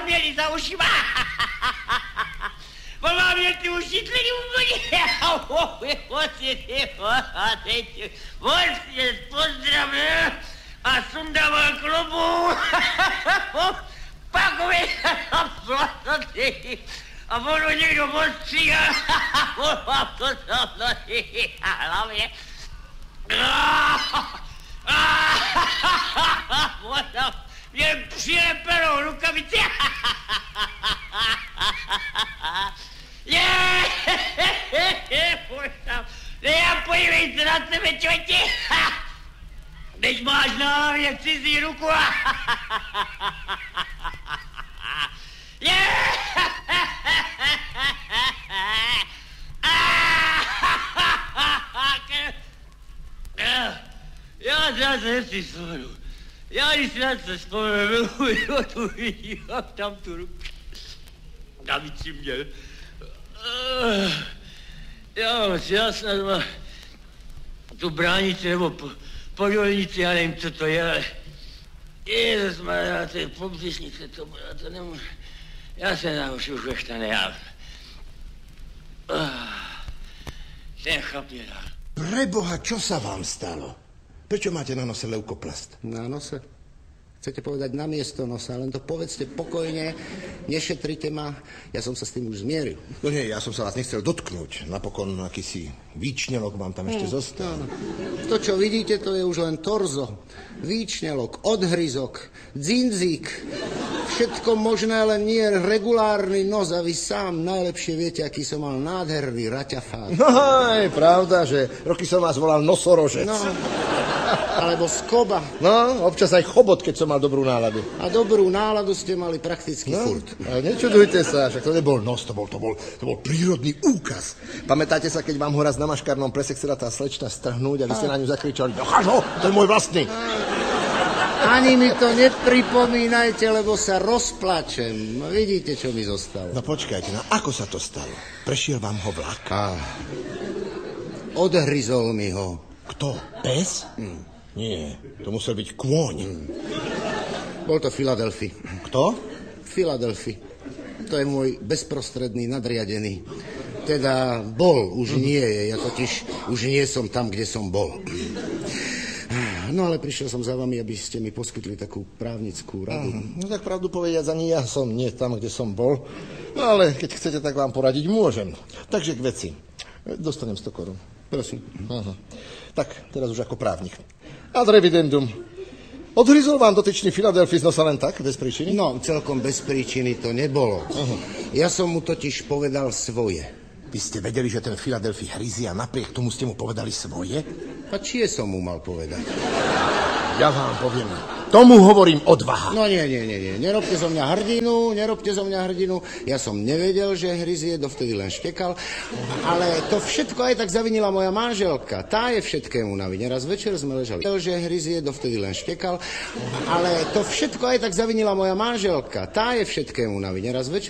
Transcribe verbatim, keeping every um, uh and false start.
měli za ušima. On má měl ty uši tledy úplně. On se pozdravil a sundával klobu. Pak a ono někdo odstříhal. On mám to tam na hlavě. Měl přilepenou rukavici. Já podívej se na sebe, čověče. Když máš na hlavě cizí ruku. Já zase si vzpomenu. Já když si na to vzpomenu, jo, tu vidím, tam tu ruku. Davici měl. Já, já snad mám tu bránici nebo po, podolnici, já nevím, co to je, ale ježišmarja, to je pobřišnice, to bude, to nemůžu. Já se naučí už ještě nejám. Ten chlap je dál. Preboha, čo sa vám stalo? Prečo máte na nose leukoplast? Na nose? Chcete povedať na miesto nosa, len to povedzte pokojne, nešetrite ma, ja som sa s tým už zmieril. No nie, ja som sa vás nechcel dotknúť. Napokon akýsi výčnelok vám tam ešte hmm, zostal. No, no. To, čo vidíte, to je už len torzo. Výčnelok, odhryzok, dzindzík, všetko možné, len nie regulárny nos a vy sám najlepšie viete, aký som mal nádherný raťafát. No, je pravda, že roky som vás volal nosorožec. No, alebo skoba. No, občas aj chobot, keď som mal dobrú náladu. A dobrú náladu ste mali prakticky no, furt. Ale nečudujte sa, však to nebol nos, to bol, to bol, to bol prírodný úkaz. Pamätáte sa, keď vám ho raz na maškarnom prese chcela tá slečna strhnúť a vy ste na ňu zakričali, no cháš ho, to je môj vlastný. Ani mi to nepripomínajte, lebo sa rozplačem. Vidíte, čo mi zostalo. No počkajte, no ako sa to stalo? Prešiel vám ho vlak? Ah. Odhryzol mi ho. Kto? Pes? Mm. Nie, to musel byť kôň. Mm. Bol to Filadelfi. Kto? Filadelfi. To je môj bezprostredný nadriadený. Teda bol, už mm. nie je. Ja totiž už nie som tam, kde som bol. No ale prišiel som za vami, aby ste mi poskytli takú právnickú radu. Mm. No tak pravdu povediac, ani ja som nie tam, kde som bol. No ale keď chcete, tak vám poradiť môžem. Takže k veci. Dostanem sto korún. Prosím. Aha. Tak, teraz už ako právnik. Ad revidendum. Odhryzol vám dotyčný Filadelfi z nosa len tak, bez príčiny? No, celkom bez príčiny to nebolo. Aha. Ja som mu totiž povedal svoje. Vy ste vedeli, že ten Filadelfi hryzie a napriek tomu ste mu povedali svoje? A čie som mu mal povedať? Ja vám poviem. Tomu hovorím odvaha. No nie, nie, nie, nie. Nerobte zo mňa hrdinu, nerobte zo mňa hrdinu. Ja som nevedel, že hryzie, dovtedy len štekal. Ale to všetko aj tak zavinila moja manželka. Tá je všetkému na vine. Raz večer sme ležali. Že hryzie, dovtedy len štekal. Ale to všetko aj tak zavinila moja manželka. Tá je všetkému na vine. Raz večer